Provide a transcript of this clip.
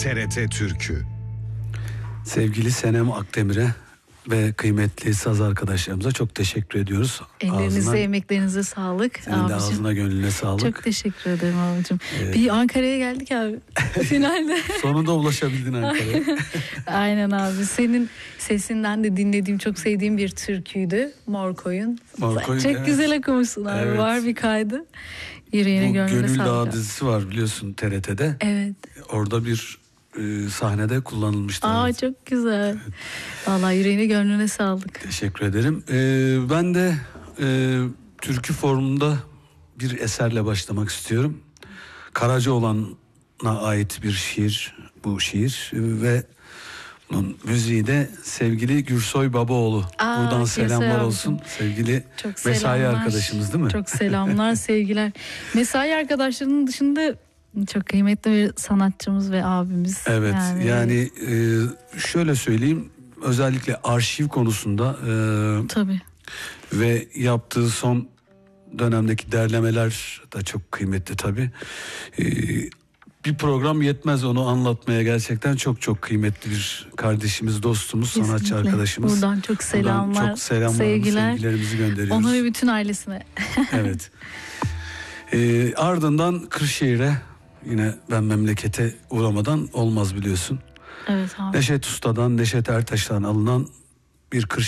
TRT Türkü. Sevgili Senem Akdemir'e ve kıymetli saz arkadaşlarımıza çok teşekkür ediyoruz. Ellerinize, emeklerinize sağlık. Senin de ağzına gönlüne sağlık. Çok teşekkür ederim abicim. Bir Ankara'ya geldik abi. Finalde. Sonunda ulaşabildin Ankara'ya. Aynen abi. Senin sesinden de dinlediğim, çok sevdiğim bir türküydü. Mor Koyun. Çok evet. Güzel okumuşsun abi. Evet. Var bir kaydı. Yüreğine gönlüne Gönül sağlık. Dağı dizisi var biliyorsun TRT'de. Evet. Orada bir sahnede kullanılmıştı. Evet. Çok güzel. Evet. Vallahi yüreğine gönlüne sağlık. Teşekkür ederim. Ben de türkü formunda bir eserle başlamak istiyorum. Karacaoğlan'a ait bir şiir bu şiir ve bunun müziği de sevgili Gürsoy Babaoğlu. Buradan selamlar olsun. Sevgili çok mesai selamlar. Arkadaşımız değil mi? Çok selamlar, sevgiler. Mesai arkadaşlarının dışında çok kıymetli bir sanatçımız ve abimiz. Evet yani şöyle söyleyeyim, özellikle arşiv konusunda tabii. Ve yaptığı son dönemdeki derlemeler de çok kıymetli tabii. Bir program yetmez onu anlatmaya, gerçekten çok çok kıymetli bir kardeşimiz, dostumuz, kesinlikle. Sanatçı arkadaşımız. Buradan çok selamlar, çok selamlar, sevgilerimizi gönderiyoruz. Ona ve bütün ailesine. Evet. Ardından Kırşehir'e, yine ben memlekete uğramadan olmaz biliyorsun. Evet abi. Neşet Usta'dan, Neşet Ertaş'tan alınan bir Kırşehir